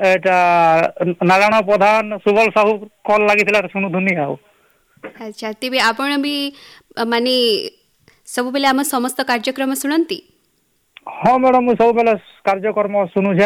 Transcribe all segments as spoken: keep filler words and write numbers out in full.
एटा नारायण प्रधान Subal Sahu call लगी शुणुनी आ अच्छा तेबे आपण भी माने सब बेले आम समस्त कार्यक्रम शुणती हाँ मैडम मुझे सब बेले कार्यक्रम शुणुछे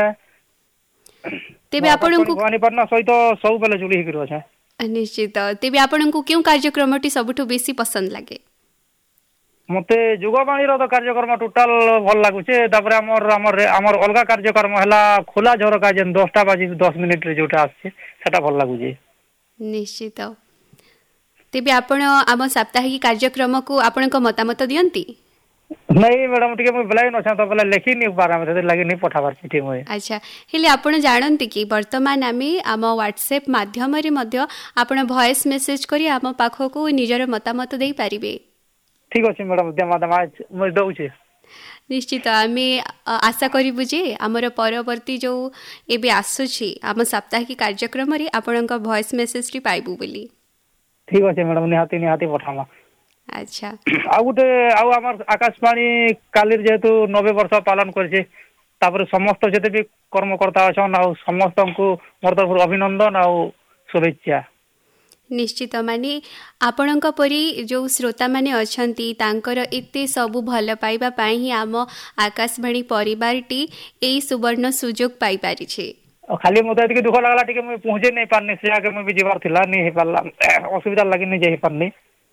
तेबे आपण को पाना सहित सब बेले जुड़ी हिकरो छे निश्चित तेबे आपण को क्यों कार्यक्रमटी सबठु बेसी पसंद लागे मते जुगबाणी रो तो कार्यक्रम टोटल भल लागुचे तापर हमर हमर हमर अलगा कार्यक्रम हला खुला झरका जेन दस बाजी दस मिनिट रे जोटा आछे सेटा भल लागुचे निश्चित तेबे आपण आम साप्ताहिक कार्यक्रम को आपण को मतामत दियंती नहीं मैडम टिके मु ब्लाइन अच्छा तो पहले लेखि नि पारा मते लागि नि पठाबार चिठी मोय अच्छा हेले आपण जानंती कि वर्तमान आमे आम व्हाट्सएप माध्यम रे मध्य आपण वॉइस मेसेज करी आम पाखो को निजर मतामत देई परिबे ठीक अछि मैडम देमा देमा मु दउछे निश्चित आमे आशा करिबु जे हमर परवर्ती जो एबे आसुछि आम साप्ताहिक कार्यक्रम रे आपण को वॉइस मेसेज टी पाइबु बोली ठीक अछि मैडम निहाती निहाती पठामा अच्छा आ गोटे आउ आम आकाशवाणी काली जेहेतु नब्बे वर्ष पालन करछे तापर समस्त जते भी कर्मकर्ता अछन आ समस्त को मोर तरफ अभिनंदन आ शुभेच्छा निश्चित माने आपणक परी जो श्रोता माने अछंती तांकर एते सबु भल पाइबा पाई ही आम आकाशवाणी परिवारटी एई सुवर्ण सुजोग पाई पारि छे खाली मते टिके दुख लागला टिके मैं पहुंचे नहीं पारनी से आगे मैं भी जीवार थिला नहीं हे पारला असुविधा लागि नहीं जे पारनी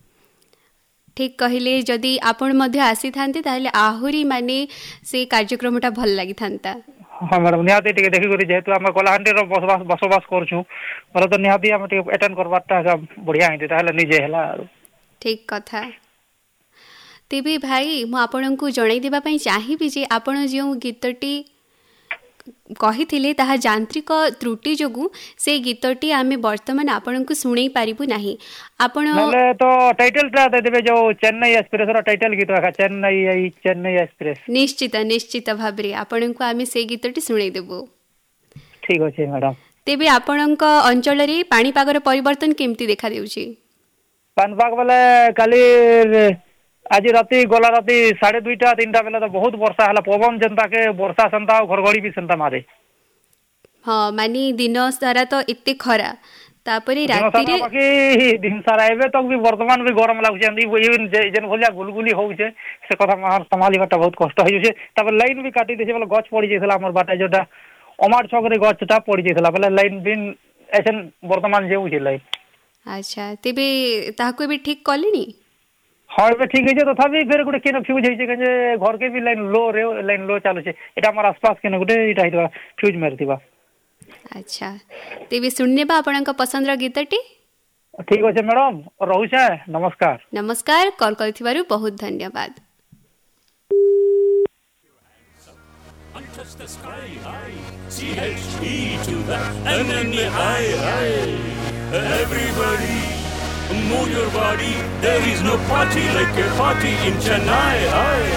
ठीक कहले जदि आपण मध्य आसी थांते ताहले आहुरी माने से कार्यक्रमटा भल लागि थांता हाँ मैडम निहाती टिके देखि करी जेहेतु हम कोलाहांडी रो बसवास बसवास करछु पर तो निहाती हम टिके अटेंड करबाटा बढ़िया हिते ताहले निजे हला ठीक कथा तेबे भाई मु आपन को जणाई देबा पई चाहिबी जे आपण जो गीतटी कहिथिले ताहा यांत्रिक त्रुटि जोगु से गीतटी आमे वर्तमान आपन को सुनै पारिबु नाही आपण नले तो टाइटल ता देबे जो चेन्नई एक्सप्रेस रो टाइटल गीत का चेन्नई चेन्नई एक्सप्रेस निश्चित निश्चित भाबरे आपन को आमे से गीतटी सुनै देबो ठीक अछि मैडम तेबे आपन को अंचल रे पानी पागर परिवर्तन केमती देखा देउची पानी पाग वाला काली आज राति गला राति साढ़े दुईटा तीनटा बेले तो बहुत वर्षा हला पवन जनता के वर्षा संता घरघड़ी भी संता मारे हाँ मानी दिन सारा तो इत्ते खरा तापरे राति रे बाकी दिन सारा एबे तक भी वर्तमान भी गरम लागुचे इवन जेन भलिया गुलगुली होउचे से कथा मार संभालीबाटा बहुत कष्ट होइছে तापर लाइन भी काटी देছে बोले गछ पड़ी जेथला हमर बाटा जोटा अमार छक रे गछटा पड़ी जेथला बोले लाइन बिन ऐसन वर्तमान जेउचे लाइन अच्छा तेबे ताको भी ठीक कलिनी हाँ ए ठीक है तथापि फिर गोटे केन फ्यूज होइছে जे घर के भी लाइन लो रे लाइन लो चालू छे एटा हमर आसपास केन गोटे इटा हितबा फ्यूज मारतिबा अच्छा तेबे सुनने बा आपनका पसंद रा गीतटी ठीक अछि मैडम रहू छे नमस्कार नमस्कार कॉल करथिबारु बहुत धन्यवाद Everybody move your body. There is no party like a party in Chennai.